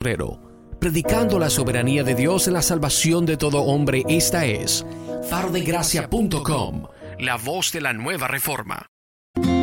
predicando la soberanía de Dios en la salvación de todo hombre. Esta es farodegracia.com, la voz de la nueva reforma.